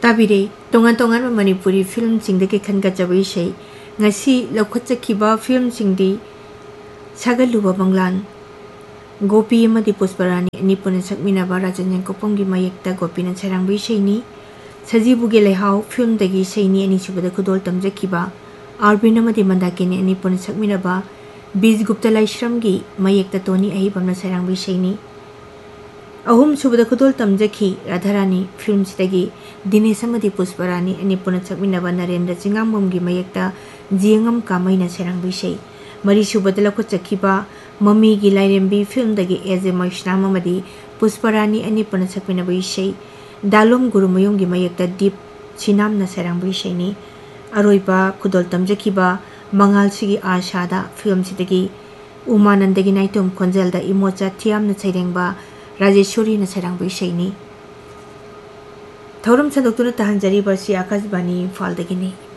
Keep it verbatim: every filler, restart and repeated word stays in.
ताबिरे तोंगान तोंगान Manipuri film सिंगदगी खनगजब इसे ngasi लौखटचखिबा film सिंगदी सागलुबा बंगलान गोपी अमदी पुष्परानी निपुन सकमिनाबा राजन कोपमगी मयेक्ता गोपीना छरांगबी Saini सजीबुगे लेहाव film दगी Saini अनि सुबदा खुदोल तमजखिबा आरबिन अमदी मंदाकिनी निपुन सकमिनाबा बीज गुप्ता लाइश्रमगी मयेक्ता तोनी अहिबमना छरांगबी सैनी अहुम सुबदा खुदोल तमजखि राधारानी फिल्म सिदगी दिनेश अमदी पुष्परानी निपुन सकमिनाबा नरेंद्र चिंगांबमगी मयेक्ता जियंगम कामैना छरांगबी सै मरी सुबदा लौखटचखिबा मम्मी की लाइरेंबी फिल्म दगी एजे मैश्नाम अमदी पुष्परानी निपुन सकमिनाबा इसै दालोम गुरुमयुम की मयेक्ता दीप छिनामना छरांगबी सैनी अरोइबा खुदोल तमजखिबा मंगाल सिगी आशादा फिल्म सिदगी उमानंदगी नाइतुम खोंजलदा इमोचा थियामना छैरेंबा राजेश्वरी न छरांगबी सैनी थौरम सदोक्तुना तहंजरी बर्सी आकाशवाणी फालदगिनी।